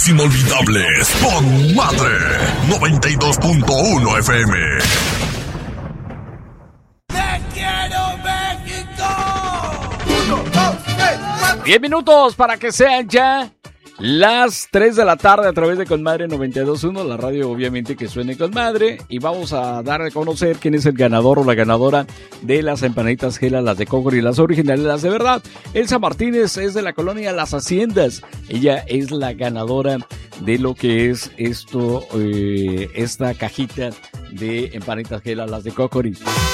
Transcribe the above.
Las inolvidables con Madre 92.1 FM. ¡Te quiero, México! 1, 2, 3, 4. 10 minutos para que sean ya las 3 de la tarde a través de Conmadre 92.1, la radio obviamente que suene Conmadre, y vamos a dar a conocer quién es el ganador o la ganadora de las empanaditas Gela, las de Cocori, las originales, las de verdad. Elsa Martínez es de la colonia Las Haciendas, ella es la ganadora de lo que es esta cajita de empanaditas Gela, las de Cocori.